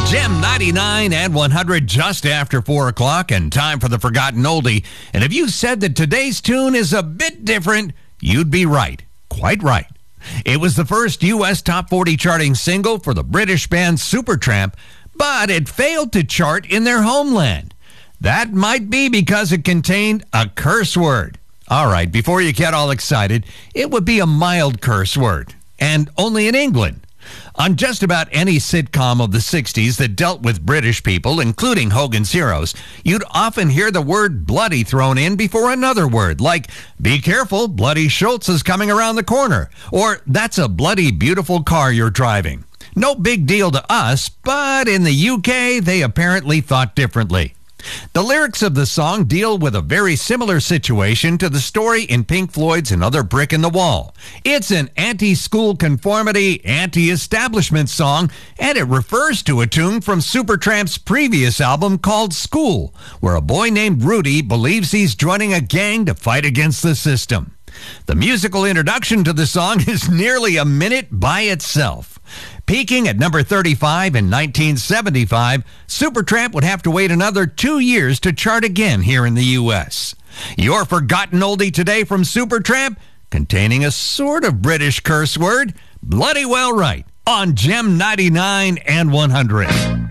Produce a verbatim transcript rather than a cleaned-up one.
Gem ninety-nine and one hundred just after four o'clock, and time for the Forgotten Oldie. And if you said that today's tune is a bit different, you'd be right. Quite right. It was the first U S top forty charting single for the British band Supertramp, but it failed to chart in their homeland. That might be because it contained a curse word. All right, before you get all excited, it would be a mild curse word, and only in England. On just about any sitcom of the sixties that dealt with British people, including Hogan's Heroes, you'd often hear the word bloody thrown in before another word, like, be careful, Bloody Schultz is coming around the corner, or that's a bloody beautiful car you're driving. No big deal to us, but in the U K, they apparently thought differently. The lyrics of the song deal with a very similar situation to the story in Pink Floyd's Another Brick in the Wall. It's an anti-school conformity, anti-establishment song, and it refers to a tune from Supertramp's previous album called School, where a boy named Rudy believes he's joining a gang to fight against the system. The musical introduction to the song is nearly a minute by itself. Peaking at number thirty-five in nineteen seventy-five, Supertramp would have to wait another two years to chart again here in the U S. Your Forgotten Oldie today from Supertramp, containing a sort of British curse word, bloody well right, on Gem ninety-nine and one hundred.